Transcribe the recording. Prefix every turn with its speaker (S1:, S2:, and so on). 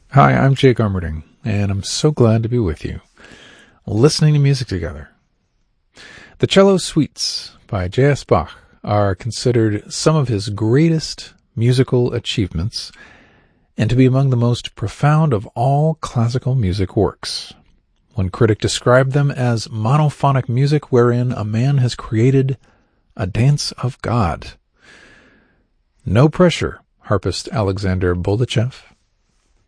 S1: Hi, I'm Jake Armerding, and I'm so glad to be with you, listening to music together. The Cello Suites by J.S. Bach are considered some of his greatest musical achievements and to be among the most profound of all classical music works. One critic described them as monophonic music wherein a man has created a dance of God. No pressure, harpist Alexander Boldachev.